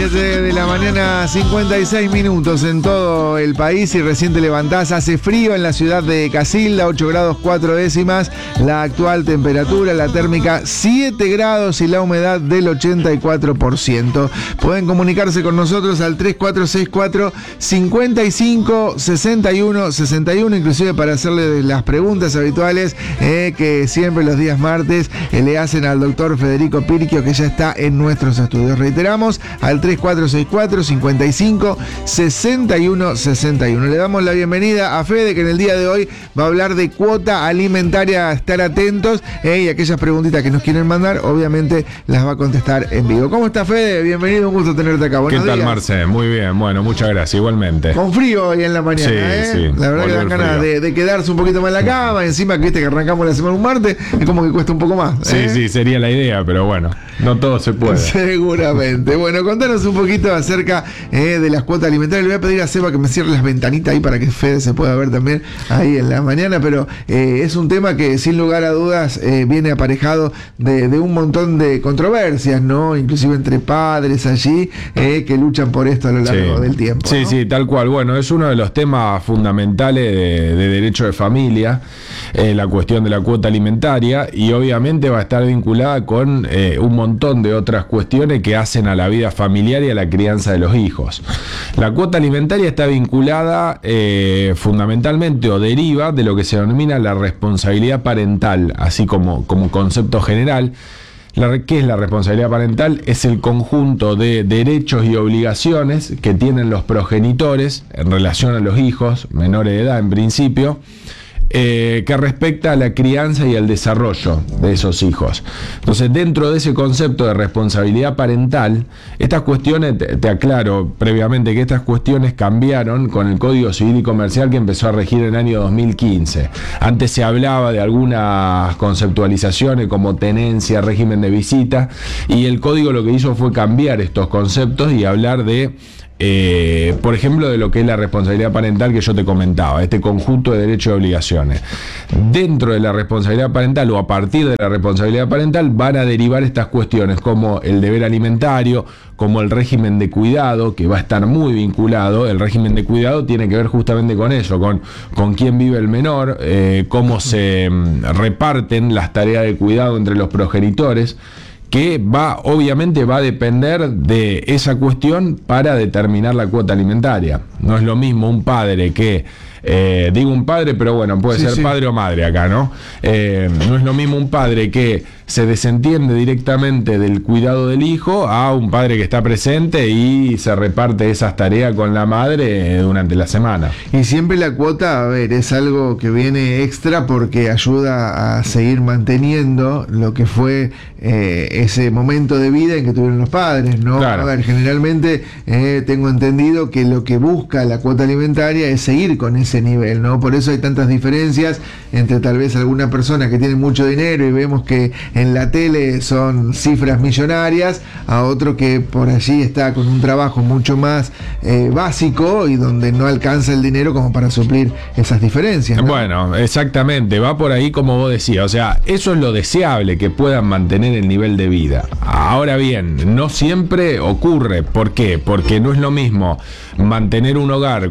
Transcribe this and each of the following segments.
7 de la mañana, 56 minutos en todo el país y recién te levantás. Hace frío en la ciudad de Casilda, 8 grados 4 décimas. La actual temperatura, la térmica 7 grados y la humedad del 84%. Pueden comunicarse con nosotros al 3464 55 61 61, inclusive para hacerle las preguntas habituales que siempre los días martes le hacen al doctor Federico Pirquio, que ya está en nuestros estudios. Reiteramos, al 3464 55 61 61. Le damos la bienvenida a Fede, que en el día de hoy va a hablar de cuota alimentaria. A estar atentos y aquellas preguntitas que nos quieren mandar, obviamente las va a contestar en vivo. ¿Cómo está, Fede? Bienvenido, un gusto tenerte acá. Buenos días. ¿Qué tal, Marce? Muy bien, bueno, muchas gracias, igualmente. Con frío hoy en la mañana, sí. La verdad que dan ganas de quedarse un poquito más en la cama. Encima que que arrancamos la semana un martes, es como que cuesta un poco más. Sí, sería la idea, pero bueno, no todo se puede. Seguramente. Bueno, contanos un poquito acerca de las cuotas alimentarias. Le voy a pedir a Seba que me cierre las ventanitas ahí para que Fede se pueda ver también ahí en la mañana, pero es un tema que sin lugar a dudas viene aparejado de un montón de controversias, ¿no? Inclusive entre padres allí que luchan por esto a lo largo del tiempo. Sí, ¿no? sí, tal cual. Bueno, es uno de los temas fundamentales de derecho de familia, la cuestión de la cuota alimentaria, y obviamente va a estar vinculada con un montón de otras cuestiones que hacen a la vida familiar y a la crianza de los hijos. La cuota alimentaria está vinculada fundamentalmente o deriva de lo que se denomina la responsabilidad parental, así como concepto general. ¿Qué es la responsabilidad parental? Es el conjunto de derechos y obligaciones que tienen los progenitores en relación a los hijos, menores de edad en principio, que respecta a la crianza y al desarrollo de esos hijos. Entonces, dentro de ese concepto de responsabilidad parental, estas cuestiones, te aclaro previamente que estas cuestiones cambiaron con el Código Civil y Comercial, que empezó a regir en el año 2015. Antes se hablaba de algunas conceptualizaciones como tenencia, régimen de visita, y el Código lo que hizo fue cambiar estos conceptos y hablar de por ejemplo, de lo que es la responsabilidad parental que yo te comentaba, este conjunto de derechos y obligaciones. Dentro de la responsabilidad parental o a partir de la responsabilidad parental van a derivar estas cuestiones como el deber alimentario, como el régimen de cuidado, que va a estar muy vinculado. El régimen de cuidado tiene que ver justamente con eso, con quién vive el menor, cómo se reparten las tareas de cuidado entre los progenitores, que obviamente va a depender de esa cuestión para determinar la cuota alimentaria. No es lo mismo un padre que, digo un padre, pero bueno, puede ser padre o madre acá, ¿no? No es lo mismo un padre que se desentiende directamente del cuidado del hijo a un padre que está presente y se reparte esas tareas con la madre durante la semana. Y siempre la cuota, a ver, es algo que viene extra porque ayuda a seguir manteniendo lo que fue ese momento de vida en que tuvieron los padres, ¿no? Claro. A ver, generalmente tengo entendido que lo que busca la cuota alimentaria es seguir con ese nivel, ¿no? Por eso hay tantas diferencias entre tal vez alguna persona que tiene mucho dinero y vemos que en la tele son cifras millonarias, a otro que por allí está con un trabajo mucho más básico y donde no alcanza el dinero como para suplir esas diferencias, ¿no? Bueno, exactamente, va por ahí como vos decías, o sea, eso es lo deseable, que puedan mantener el nivel de vida. Ahora bien, no siempre ocurre. ¿Por qué? Porque no es lo mismo mantener un hogar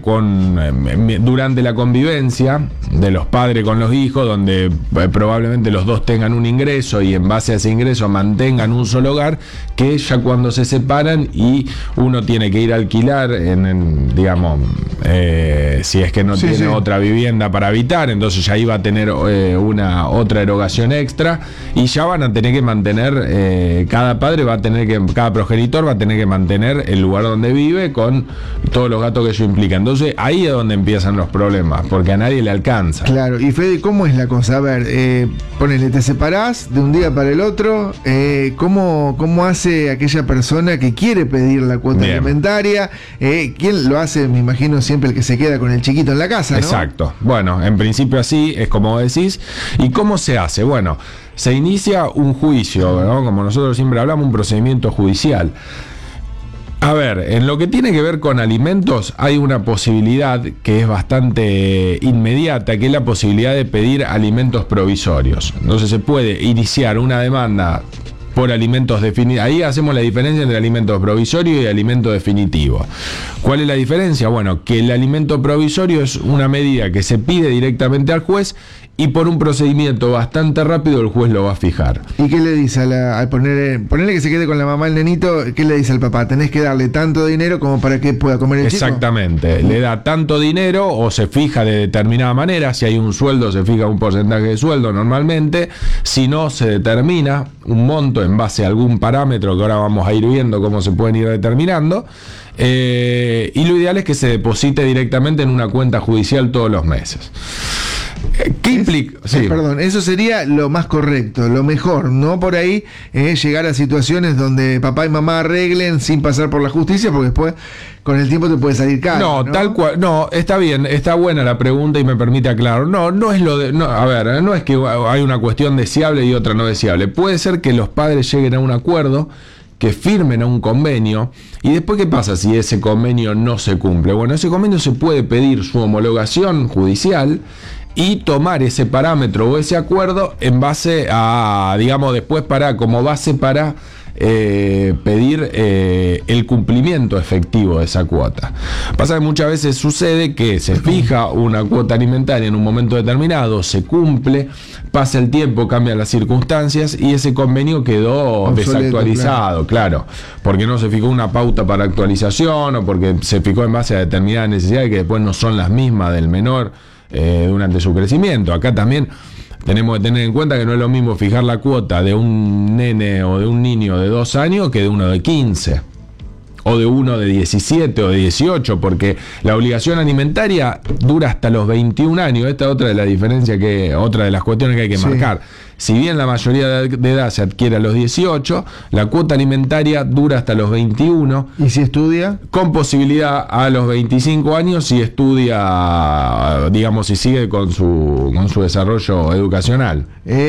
durante la convivencia de los padres con los hijos, donde probablemente los dos tengan un ingreso y en base a ese ingreso mantengan un solo hogar, que ya cuando se separan y uno tiene que ir a alquilar digamos, si es que no tiene otra vivienda para habitar, entonces ya iba a tener otra erogación extra y ya van a tener que mantener, cada progenitor va a tener que mantener el lugar donde vive con todos los gastos que eso implica. Entonces ahí es donde empiezan los problemas, porque a nadie le alcanza. Claro, y Fede, ¿cómo es la cosa? A ver, ponele, te separás de un día para el otro, ¿cómo hace aquella persona que quiere pedir la cuota alimentaria? ¿Quién lo hace? Me imagino siempre el que se queda con el chiquito en la casa, ¿no? Exacto. Bueno, en principio así es como decís. ¿Y cómo se hace? Bueno, se inicia un juicio, ¿no? Como nosotros siempre hablamos, un procedimiento judicial. A ver, en lo que tiene que ver con alimentos hay una posibilidad que es bastante inmediata, que es la posibilidad de pedir alimentos provisorios. Entonces se puede iniciar una demanda por alimentos definitivos. Ahí hacemos la diferencia entre alimentos provisorios y alimentos definitivos. ¿Cuál es la diferencia? Bueno, que el alimento provisorio es una medida que se pide directamente al juez y por un procedimiento bastante rápido el juez lo va a fijar. ¿Y qué le dice al ponerle que se quede con la mamá el nenito? ¿Qué le dice al papá? Tenés que darle tanto dinero como para que pueda comer el chico. Exactamente, le da tanto dinero o se fija de determinada manera. Si hay un sueldo se fija un porcentaje de sueldo normalmente, si no se determina un monto en base a algún parámetro que ahora vamos a ir viendo cómo se pueden ir determinando. Y lo ideal es que se deposite directamente en una cuenta judicial todos los meses. ¿Qué implica? Sí. Perdón, eso sería lo más correcto, lo mejor, no por ahí llegar a situaciones donde papá y mamá arreglen sin pasar por la justicia, porque después con el tiempo te puede salir caro. No, tal cual, no, está bien, está buena la pregunta y me permite aclarar. No es lo de, no, a ver, no es que hay una cuestión deseable y otra no deseable. Puede ser que los padres lleguen a un acuerdo, que firmen a un convenio, y después ¿qué pasa si ese convenio no se cumple? Bueno, ese convenio se puede pedir su homologación judicial y tomar ese parámetro o ese acuerdo en base a, digamos, después como base para pedir el cumplimiento efectivo de esa cuota. Pasa que muchas veces sucede que se fija una cuota alimentaria en un momento determinado, se cumple, pasa el tiempo, cambian las circunstancias y ese convenio quedó obsoleto, desactualizado, claro, porque no se fijó una pauta para actualización o porque se fijó en base a determinadas necesidades que después no son las mismas del menor durante su crecimiento. Acá también tenemos que tener en cuenta que no es lo mismo fijar la cuota de un nene o de un niño de 2 años que de uno de 15 o de uno de 17 o de 18, porque la obligación alimentaria dura hasta los 21 años. Esta es otra de las diferencias, otra de las cuestiones que hay que marcar. Si bien la mayoría de edad se adquiere a los 18, la cuota alimentaria dura hasta los 21. ¿Y si estudia? Con posibilidad a los 25 años si estudia, digamos, si sigue con su desarrollo educacional.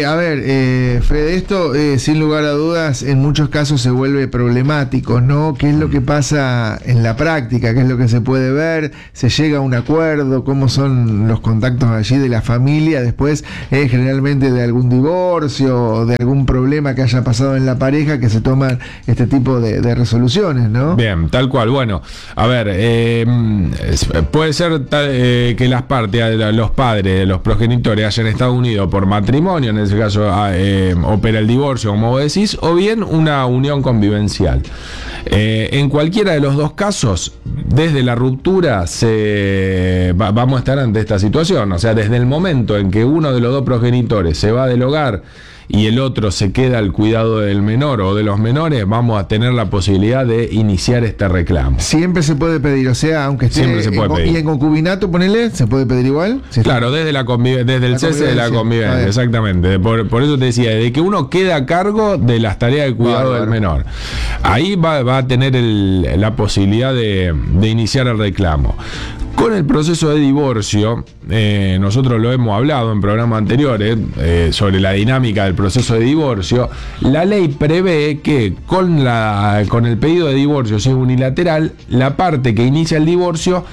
Fede, esto sin lugar a dudas en muchos casos se vuelve problemático, ¿no? ¿Qué es lo que pasa en la práctica? ¿Qué es lo que se puede ver? ¿Se llega a un acuerdo? ¿Cómo son los contactos allí de la familia? Después, generalmente de algún divorcio o de algún problema que haya pasado en la pareja que se toman este tipo de resoluciones, ¿no? Bien, tal cual. Bueno, a ver, puede ser que las partes, los padres, los progenitores hayan estado unidos por matrimonio, en ese caso opera el divorcio, como vos decís, o bien una unión convivencial. En cualquiera de los dos casos, desde la ruptura vamos a estar ante esta situación. O sea, desde el momento en que uno de los dos progenitores se va del hogar y el otro se queda al cuidado del menor o de los menores, vamos a tener la posibilidad de iniciar este reclamo. Siempre se puede pedir, o sea, aunque esté siempre se puede pedir. Y en concubinato, ponele, ¿se puede pedir igual? ¿Sí? Claro, desde el cese de la convivencia, exactamente. Por eso te decía, de que uno queda a cargo de las tareas de cuidado del menor. Ahí va a tener la posibilidad de iniciar el reclamo. Con el proceso de divorcio, nosotros lo hemos hablado en programas anteriores sobre la dinámica del proceso de divorcio. La ley prevé que con el pedido de divorcio, si es unilateral, la parte que inicia el divorcio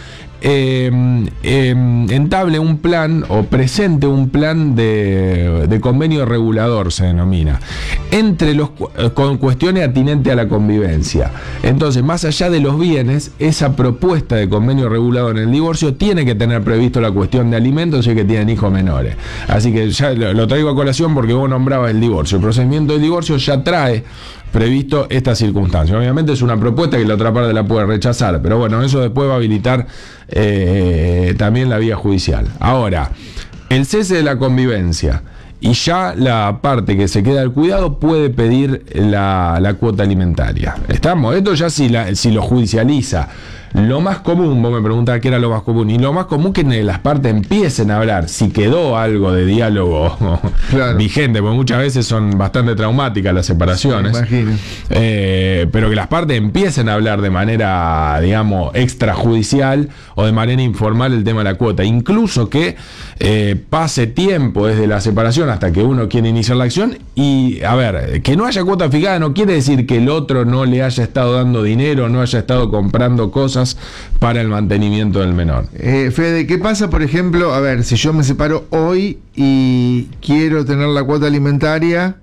entable un plan o presente un plan de convenio regulador, se denomina, con cuestiones atinentes a la convivencia. Entonces, más allá de los bienes, esa propuesta de convenio regulador en el divorcio tiene que tener previsto la cuestión de alimentos si es que tienen hijos menores. Así que ya lo traigo a colación porque vos nombrabas el divorcio. El procedimiento del divorcio ya trae previsto esta circunstancia. Obviamente es una propuesta que la otra parte la puede rechazar, pero bueno, eso después va a habilitar también la vía judicial. Ahora, el cese de la convivencia y ya la parte que se queda al cuidado puede pedir la cuota alimentaria. ¿Estamos? Esto ya si lo judicializa. Lo más común, vos me preguntabas qué era lo más común, y lo más común que las partes empiecen a hablar, si quedó algo de diálogo vigente, porque muchas veces son bastante traumáticas las separaciones, pero que las partes empiecen a hablar de manera, digamos, extrajudicial o de manera informal el tema de la cuota, incluso que pase tiempo desde la separación hasta que uno quiere iniciar la acción, y a ver, que no haya cuota fijada no quiere decir que el otro no le haya estado dando dinero, no haya estado comprando cosas para el mantenimiento del menor. Fede, ¿qué pasa, por ejemplo, a ver, si yo me separo hoy y quiero tener la cuota alimentaria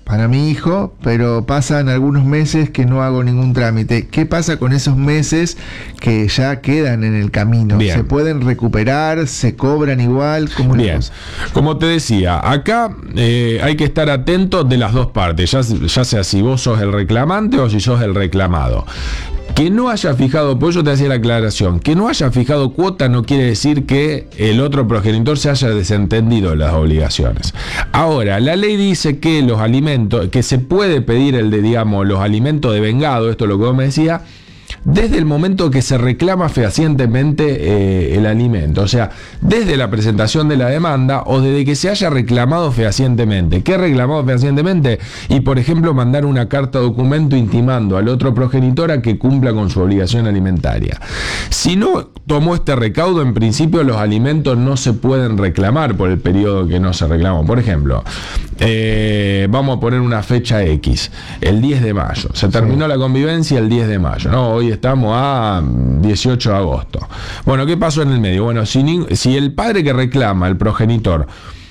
para mi hijo, pero pasan algunos meses que no hago ningún trámite. ¿Qué pasa con esos meses que ya quedan en el camino? Bien. ¿Se pueden recuperar? ¿Se cobran igual? ¿Cómo es la Bien, cosa? como te decía, acá hay que estar atentos de las dos partes, ya sea si vos sos el reclamante o si sos el reclamado. Que no haya fijado, por eso te hacía la aclaración, que no haya fijado cuota no quiere decir que el otro progenitor se haya desentendido de las obligaciones. Ahora, la ley dice que los alimentos, que se puede pedir los alimentos de vengado, esto es lo que vos me decías, desde el momento que se reclama fehacientemente el alimento, o sea, desde la presentación de la demanda o desde que se haya reclamado fehacientemente. ¿Qué reclamado fehacientemente? Y por ejemplo mandar una carta documento intimando al otro progenitor a que cumpla con su obligación alimentaria. Si no tomó este recaudo, en principio los alimentos no se pueden reclamar por el periodo que no se reclamó. Por ejemplo, vamos a poner una fecha X, el 10 de mayo. Se terminó la convivencia el 10 de mayo, ¿no? Hoy estamos a 18 de agosto. Bueno, ¿qué pasó en el medio? Bueno, si el padre que reclama, el progenitor,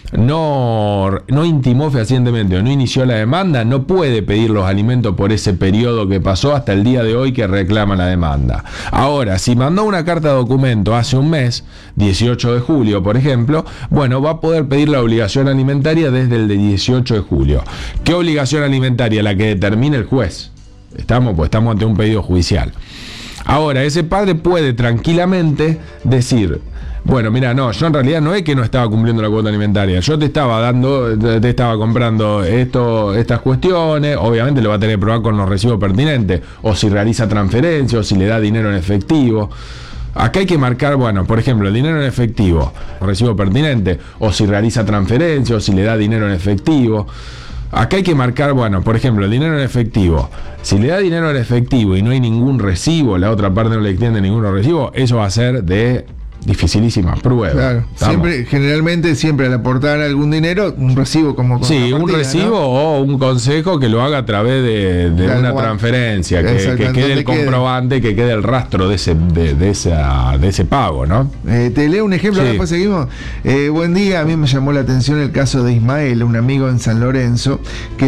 no intimó fehacientemente o no inició la demanda, no puede pedir los alimentos por ese periodo que pasó hasta el día de hoy que reclama la demanda. Ahora, si mandó una carta de documento hace un mes, 18 de julio, por ejemplo, bueno, va a poder pedir la obligación alimentaria desde el de 18 de julio. ¿Qué obligación alimentaria? La que determine el juez. Estamos ante un pedido judicial. Ahora, ese padre puede tranquilamente decir: bueno, mira, no, yo en realidad no es que no estaba cumpliendo la cuota alimentaria, yo te estaba comprando estas cuestiones, obviamente lo va a tener que probar con los recibos pertinentes, o si realiza transferencia, o si le da dinero en efectivo. Acá hay que marcar, bueno, por ejemplo, el dinero en efectivo, recibo pertinente, o si realiza transferencia, o si le da dinero en efectivo. Acá hay que marcar, bueno, por ejemplo, el dinero en efectivo. Si le da dinero en efectivo y no hay ningún recibo, la otra parte no le extiende ningún recibo, eso va a ser de dificilísima prueba. Claro, generalmente siempre al aportar algún dinero, un recibo como con sí, partida, un recibo, ¿no? O un consejo que lo haga a través de una transferencia, que quede el comprobante, que quede el rastro de ese pago, ¿no? Te leo un ejemplo, sí. Después seguimos. Buen día, a mí me llamó la atención el caso de Ismael, un amigo en San Lorenzo, que